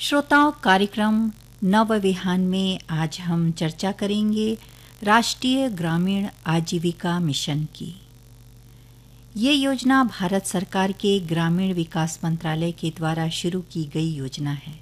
श्रोताओं, कार्यक्रम नवविहान में आज हम चर्चा करेंगे राष्ट्रीय ग्रामीण आजीविका मिशन की। ये योजना भारत सरकार के ग्रामीण विकास मंत्रालय के द्वारा शुरू की गई योजना है।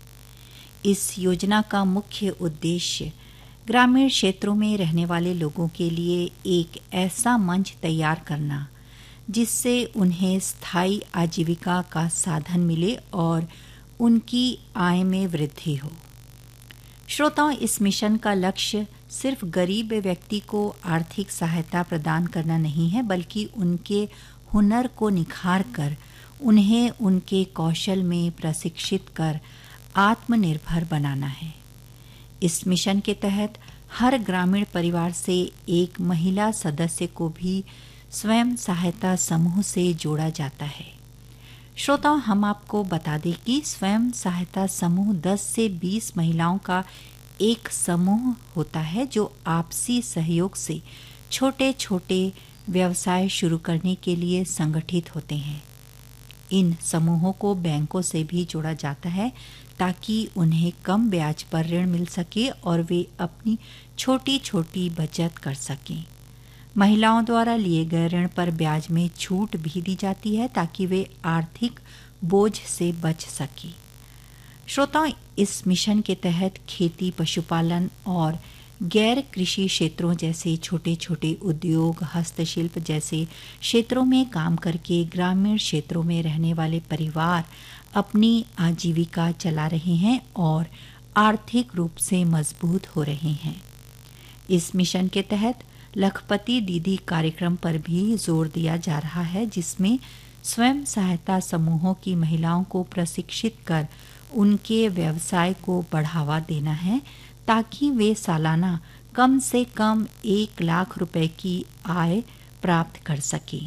इस योजना का मुख्य उद्देश्य ग्रामीण क्षेत्रों में रहने वाले लोगों के लिए एक ऐसा मंच तैयार करना जिससे उन्हें स्थायी आजीविका का साधन मिले और उनकी आय में वृद्धि हो। श्रोताओं, इस मिशन का लक्ष्य सिर्फ गरीब व्यक्ति को आर्थिक सहायता प्रदान करना नहीं है, बल्कि उनके हुनर को निखार कर उन्हें उनके कौशल में प्रशिक्षित कर आत्मनिर्भर बनाना है। इस मिशन के तहत हर ग्रामीण परिवार से एक महिला सदस्य को भी स्वयं सहायता समूह से जोड़ा जाता है। श्रोताओं, हम आपको बता दें कि स्वयं सहायता समूह 10 से 20 महिलाओं का एक समूह होता है जो आपसी सहयोग से छोटे छोटे व्यवसाय शुरू करने के लिए संगठित होते हैं। इन समूहों को बैंकों से भी जोड़ा जाता है ताकि उन्हें कम ब्याज पर ऋण मिल सके और वे अपनी छोटी छोटी बचत कर सकें। महिलाओं द्वारा लिए गए ऋण पर ब्याज में छूट भी दी जाती है ताकि वे आर्थिक बोझ से बच सकें। श्रोताओं, इस मिशन के तहत खेती, पशुपालन और गैर कृषि क्षेत्रों जैसे छोटे छोटे उद्योग, हस्तशिल्प जैसे क्षेत्रों में काम करके ग्रामीण क्षेत्रों में रहने वाले परिवार अपनी आजीविका चला रहे हैं और आर्थिक रूप से मजबूत हो रहे हैं। इस मिशन के तहत लखपति दीदी कार्यक्रम पर भी जोर दिया जा रहा है, जिसमें स्वयं सहायता समूहों की महिलाओं को प्रशिक्षित कर उनके व्यवसाय को बढ़ावा देना है ताकि वे सालाना कम से कम 1 लाख रुपए की आय प्राप्त कर सकें।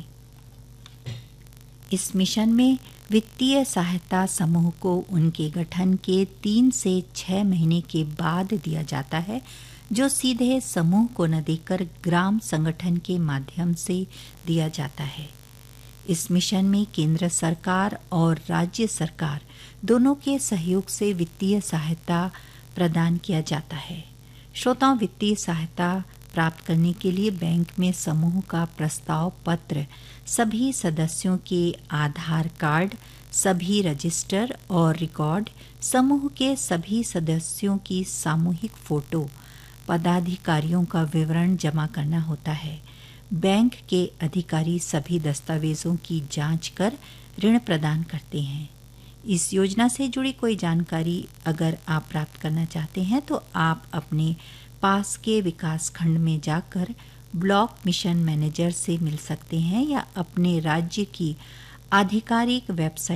इस मिशन में वित्तीय सहायता समूह को उनके गठन के 3 से 6 महीने के बाद दिया जाता है, जो सीधे समूह को न देकर ग्राम संगठन के माध्यम से दिया जाता है। इस मिशन में केंद्र सरकार और राज्य सरकार दोनों के सहयोग से वित्तीय सहायता प्रदान किया जाता है। श्रोताओं, वित्तीय सहायता प्राप्त करने के लिए बैंक में समूह का प्रस्ताव पत्र, सभी सदस्यों के आधार कार्ड, सभी रजिस्टर और रिकॉर्ड, समूह के सभी सदस्यों की सामूहिक फोटो, पदाधिकारियों का विवरण जमा करना होता है। बैंक के अधिकारी सभी दस्तावेजों की जांच कर ऋण प्रदान करते हैं। इस योजना से जुड़ी कोई जानकारी अगर आप प्राप्त करना चाहते हैं तो आप अपने पास के विकास खंड में जाकर ब्लॉक मिशन मैनेजर से मिल सकते हैं या अपने राज्य की आधिकारिक वेबसाइट